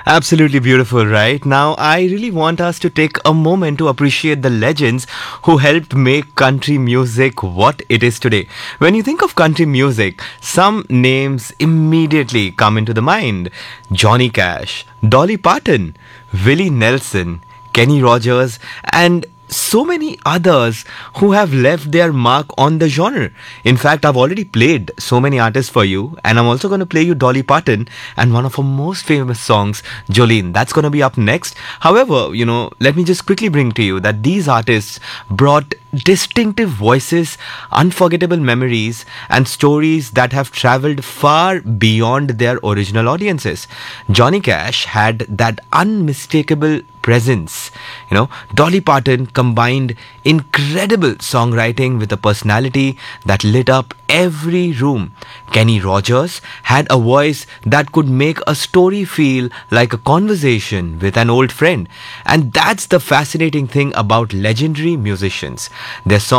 Absolutely beautiful, right? Now, I really want us to take a moment to appreciate the legends who helped make country music what it is today. When you think of country music, some names immediately come into the mind: Johnny Cash, Dolly Parton, Willie Nelson, Kenny Rogers, and so many others who have left their mark on the genre. In fact, I've already played so many artists for you, and I'm also going to play you Dolly Parton and one of her most famous songs, Jolene. That's going to be up next. However, let me just quickly bring to you that these artists brought distinctive voices, unforgettable memories, and stories that have traveled far beyond their original audiences. Johnny Cash had that unmistakable presence. Dolly Parton combined incredible songwriting with a personality that lit up every room. Kenny Rogers had a voice that could make a story feel like a conversation with an old friend. And that's the fascinating thing about legendary musicians. Their